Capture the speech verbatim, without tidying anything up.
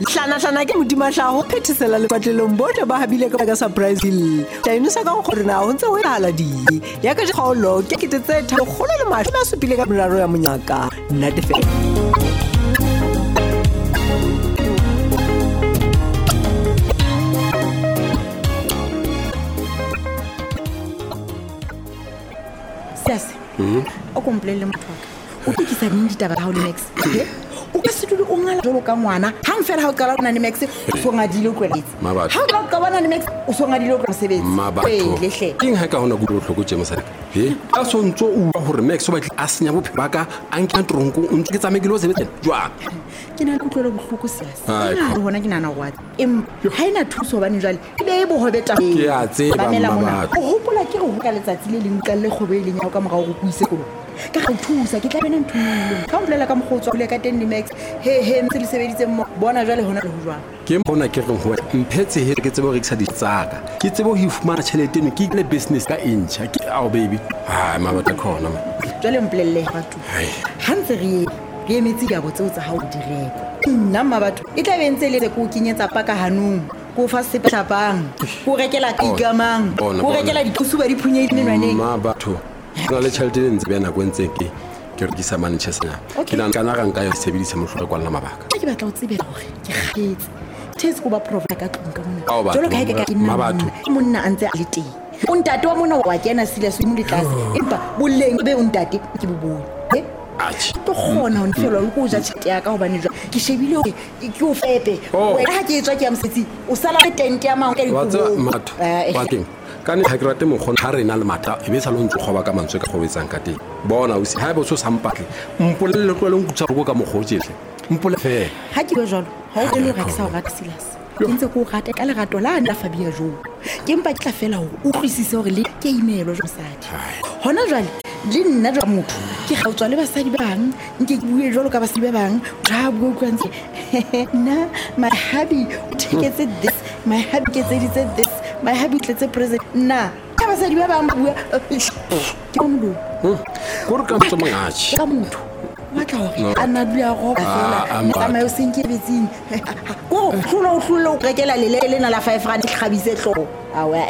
hlana hlana ke modimahlago phethesela lepatlelong bohle ba habile ka surprise deal tla inosa ka gore na ho ntse ho hala di ya ka kgaolo ke ke tse tharo kgolo le mahlo a supile ka moraro ya monyaka nna te fe Yes. Mhm. O komplele mothoka. O tikisa neng ditaba ha o le Max? Eh? O ka se dule o ngala jolo ka ngwana. Hang fela ha o qala bona le Max, o so ngadile o kweletse. Ha o ka qala le Max, o so ngadile o kweletse. Mabatho. King ha ka hona go tlhoko tse mosadi. He, a so ntso o ba hore Max o batla a senya bophelo ba ka a nka tronko o ntse ke tsamekile o sebetsa. Jwa. Ke na go tlhola bohloko sesa. Ha hona ke nana wa. Em ha ina thuso bane jwale. E be e bo hobeta. Ke a tseba mama. O hopola ke go ka letsatsi le leng ka le kgobeleng ya ka mora go go ise ko. Ka go thusa ke tla bena nthulong ka bolela ka mogotso le ka ten Max he he ntse le sebeditse mo bona jwale hona le ho jwa ke bona ke reng ho mphetse he ke tsebo re ke sa ditsaka ke tsebo ho ifumana tšhelete eno ke le business ka incha ke ao baby ha mabata khona jwale mplelle batho ha ntse re re emetsi ya botseo tsa ha o direka nna mabatho e tla bentse le go kinyetsa paka hanong go fa sephlapang go rekela kigamang go rekela dikusuba di phunyeile menwaneng mabatho ga le tšhelete le ntse bena go ntse ke ke re ke sa Manchester ke nna kana ga nka yo sebedisa mohlolo kwa nna mabaka ke batla o tsebe gore ke getse tshetse go ba provide ka tlong ka mona jolo ka ka ke mabatho monna a ntse a le teng o ntate wa mona wa kena sile se mo ditlase empa boleng be o ntate ke bobo eh Achi. To khona ho nfelo le go ja tshite ya ka hobane jwa ke shebile ke o fepe wena ha ke etswa ke amsetsi o sala le tent ya mang ka dikubo watsa matho wateng ka ne ha ke rate mo khona ha rena le mata e be sa lo ntse go ba ka mantswe ka go wetsang ka teng bona o se ha e bo so sampatle mpolele le tlwele nkutsa go ka mogotjehle mpole fe ha ke go jalo ha o le re ke sa o rata Silas ke ntse go rata ka lerato la nna Fabia jo ke mpa ke tla fela ho utlwisisa hore le ke imelo jo sadi hona jwale le nna jwa motho ke ga o tswa le basadi ba bang nke ke bue jalo ka basadi ba bang ja bua kwantse na my hubby tiketse this my hubby ketseditse this my hubby tletse present na ka basadi ba bang bua ke molo go re ka motho mangachi ka motho matla hore ana dula go ba fela nna ma yo senke betsing go hlola o hlola o rekela le lena la five rand khabise hlo awe